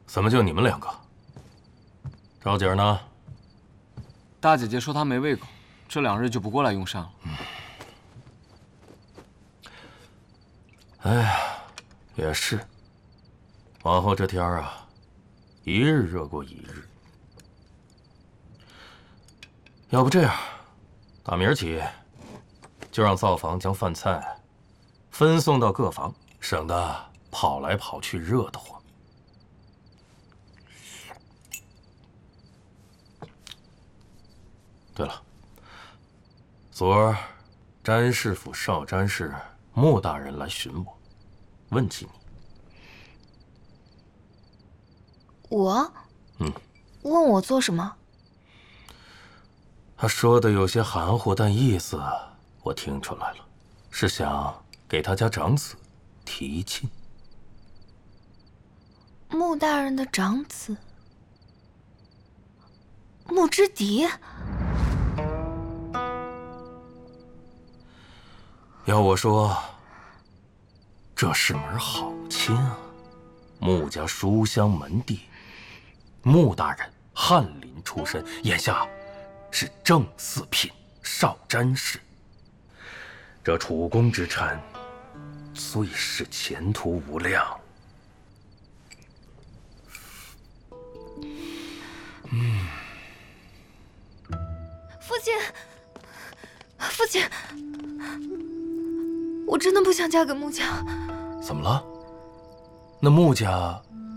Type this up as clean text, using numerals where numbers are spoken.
怎么就你们两个？赵姐呢？ 大姐姐说她没胃口，这2日就不过来用膳了。 哎呀，也是。往后这天啊，一日热过一日。要不这样，打明儿起，就让灶房将饭菜分送到各房，省得跑来跑去热得慌。对了，昨儿詹事府少詹事穆大人来寻我，问起你。 我？问我做什么？ 他说的有些含糊，但意思我听出来了，是想给他家长子提亲。 穆大人的长子穆之迪。 要我说，这是门好亲啊！穆家书香门第，穆大人翰林出身，眼下是正四品少詹事。这楚宫之臣，最是前途无量。 父亲，父亲，我真的不想嫁给穆家。 怎么了？那穆家